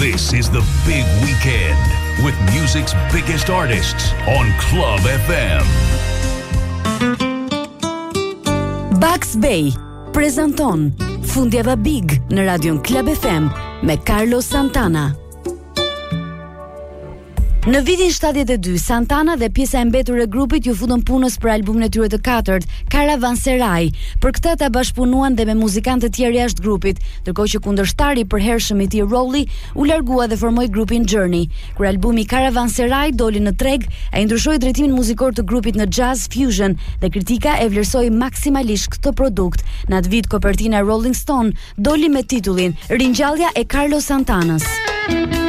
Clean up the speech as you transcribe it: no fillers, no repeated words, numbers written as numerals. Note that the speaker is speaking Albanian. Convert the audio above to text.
This is the big weekend with music's biggest artists on Club FM. Bugs Bay prezanton Fundjava Big në Radion Club FM me Carlos Santana. Në vitin 72, Santana dhe pjesa e mbetur e grupit ju futën punës për albumin e tyre të katërt, Caravanserai. Për këtë ata bashkëpunuan dhe me muzikantë të tjerë jashtë grupit, ndërkohë që kundërshtari i përhershëm i tij Rowley u largua dhe formoi grupin Journey. Kur albumi Caravanserai doli në treg, ai ndryshoi drejtimin muzikor të grupit në jazz fusion dhe kritika e vlerësoi maksimalisht këtë produkt. Në atë vit kopertina e Rolling Stone doli me titullin Ringjallja e Carlos Santanës.